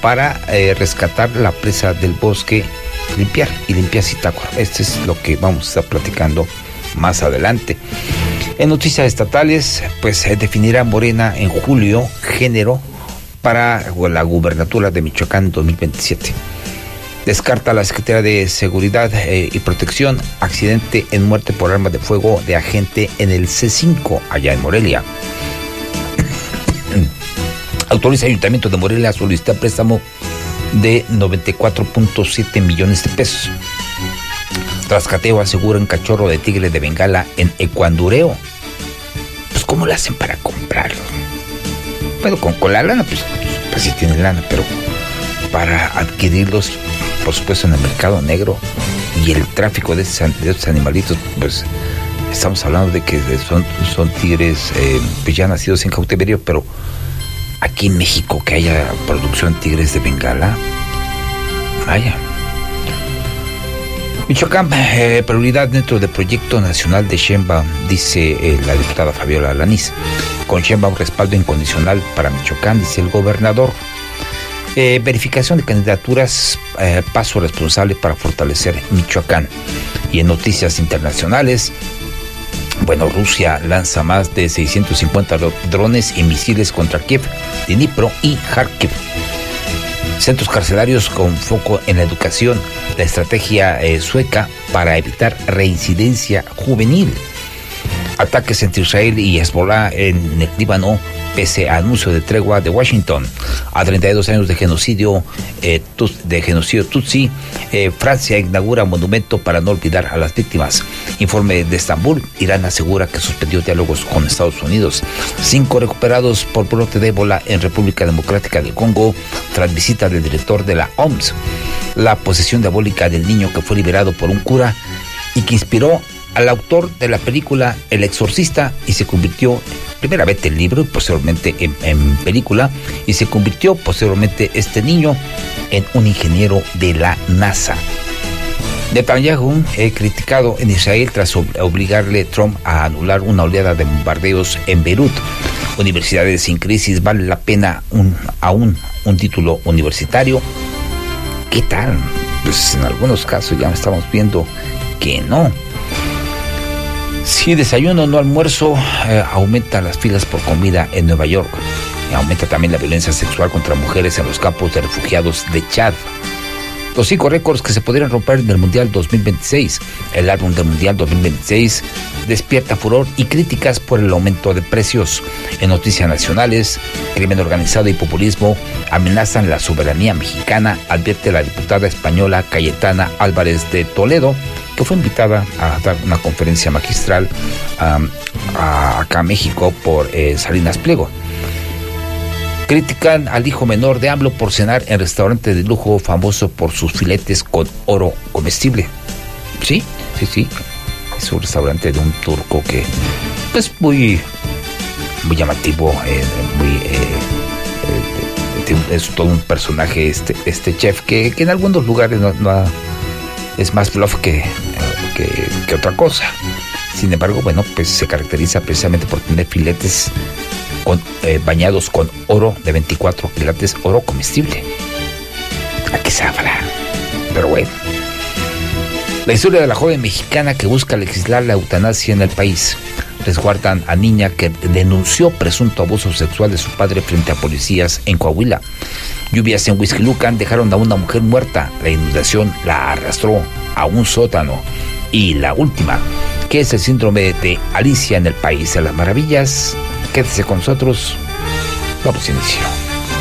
para rescatar la presa del bosque, limpiar Zitácuaro. Este es lo que vamos a estar platicando más adelante. En noticias estatales, pues definirá Morena en julio género para la gubernatura de Michoacán 2027. Descarta la Secretaría de Seguridad y Protección accidente en muerte por arma de fuego de agente en el C5 allá en Morelia. Autoriza el Ayuntamiento de Morelia a solicitar préstamo de 94.7 millones de pesos. Trascateo asegura un cachorro de tigre de Bengala en Ecuandureo. Pues ¿cómo le hacen para comprarlo? Bueno, con la lana, pues sí tienen lana, pero para adquirirlos, por supuesto, en el mercado negro y el tráfico de estos animalitos, pues estamos hablando de que son tigres pues ya nacidos en cautiverio, pero aquí en México que haya producción de tigres de Bengala, vaya. Michoacán, prioridad dentro del proyecto nacional de Sheinbaum, dice la diputada Fabiola Alanís. Con Sheinbaum respaldo incondicional para Michoacán, dice el gobernador. Verificación de candidaturas, paso responsable para fortalecer Michoacán. Y en noticias internacionales, bueno, Rusia lanza más de 650 drones y misiles contra Kiev, Dnipro y Kharkiv. Centros carcelarios con foco en la educación, la estrategia sueca para evitar reincidencia juvenil. Ataques entre Israel y Hezbollah en el Líbano, pese a anuncio de tregua de Washington. A 32 años de genocidio Tutsi, Francia inaugura monumento para no olvidar a las víctimas. Informe de Estambul, Irán asegura que suspendió diálogos con Estados Unidos. 5 recuperados por brote de ébola en República Democrática del Congo, tras visita del director de la OMS. La posesión diabólica del niño que fue liberado por un cura y que inspiró al autor de la película El Exorcista y se convirtió primeramente en libro y posteriormente en película, y se convirtió posteriormente este niño en un ingeniero de la NASA. Netanyahu criticado en Israel tras obligarle a Trump a anular una oleada de bombardeos en Beirut. Universidades sin crisis, ¿vale la pena aún un título universitario? ¿Qué tal? Pues en algunos casos ya estamos viendo que no. Si desayuno no almuerzo, aumentan las filas por comida en Nueva York. Aumenta también la violencia sexual contra mujeres en los campos de refugiados de Chad. Los 5 récords que se podrían romper en el Mundial 2026. El álbum del Mundial 2026 despierta furor y críticas por el aumento de precios. En noticias nacionales, crimen organizado y populismo amenazan la soberanía mexicana, advierte la diputada española Cayetana Álvarez de Toledo, que fue invitada a dar una conferencia magistral acá a México por Salinas Pliego. Critican al hijo menor de AMLO por cenar en restaurante de lujo famoso por sus filetes con oro comestible. Sí. Es un restaurante de un turco que es muy llamativo, es todo un personaje este chef que en algunos lugares no es más bluff que otra cosa. Sin embargo, bueno, pues se caracteriza precisamente por tener filetes bañados con oro de 24 quilates, oro comestible. ¿A qué sabrá? Pero bueno. La historia de la joven mexicana que busca legislar la eutanasia en el país. Resguardan a niña que denunció presunto abuso sexual de su padre frente a policías en Coahuila. Lluvias en Huixquilucan dejaron a una mujer muerta. La inundación la arrastró a un sótano. Y la última, ¿qué es el síndrome de Alicia en el País de las Maravillas? Quédese con nosotros. Vamos a inicio.